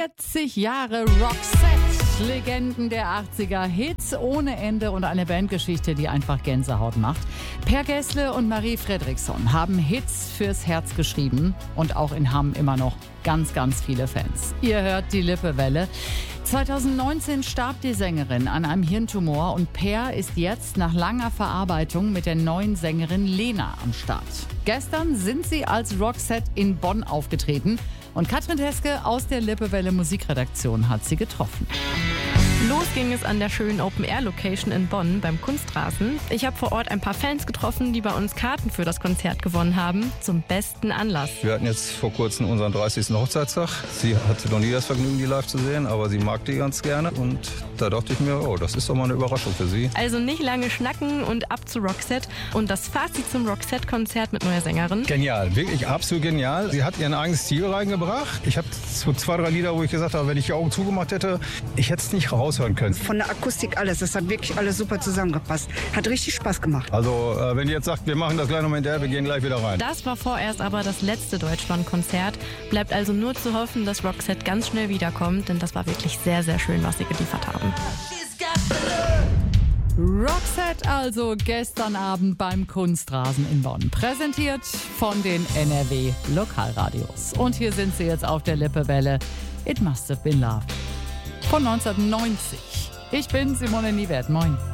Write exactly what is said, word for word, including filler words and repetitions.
vierzig Jahre Roxette, Legenden der achtziger, Hits ohne Ende und eine Bandgeschichte, die einfach Gänsehaut macht. Per Gessle und Marie Fredriksson haben Hits fürs Herz geschrieben und auch in Hamm immer noch ganz, ganz viele Fans. Ihr hört die Lippewelle. zweitausendneunzehn starb die Sängerin an einem Hirntumor und Per ist jetzt nach langer Verarbeitung mit der neuen Sängerin Lena am Start. Gestern sind sie als Roxette in Bonn aufgetreten und Katrin Teske aus der Lippewelle Musikredaktion hat sie getroffen. Los ging es an der schönen Open-Air-Location in Bonn beim Kunstrasen. Ich habe vor Ort ein paar Fans getroffen, die bei uns Karten für das Konzert gewonnen haben, zum besten Anlass. Wir hatten jetzt vor kurzem unseren dreißigsten Hochzeitstag. Sie hatte noch nie das Vergnügen, die live zu sehen, aber sie mag die ganz gerne. Und da dachte ich mir, oh, das ist doch mal eine Überraschung für sie. Also nicht lange schnacken und ab zu Roxette. Und das Fazit zum Roxette-Konzert mit neuer Sängerin. Genial, wirklich absolut genial. Sie hat ihren eigenes Stil reingebracht. Ich habe so zwei, drei Lieder, wo ich gesagt habe, wenn ich die Augen zugemacht hätte, ich hätte es nicht raushören können. Von der Akustik alles, das hat wirklich alles super zusammengepasst. Hat richtig Spaß gemacht. Also äh, wenn ihr jetzt sagt, wir machen das gleich noch hinterher, wir gehen gleich wieder rein. Das war vorerst aber das letzte Deutschland-Konzert. Bleibt also nur zu hoffen, dass Roxette ganz schnell wiederkommt, denn das war wirklich sehr, sehr schön, was sie geliefert haben. Roxette also gestern Abend beim Kunstrasen in Bonn. Präsentiert von den N R W Lokalradios. Und hier sind sie jetzt auf der Lippewelle. It Must Have Been Love von neunzehnhundertneunzig. Ich bin Simone Niewert. Moin.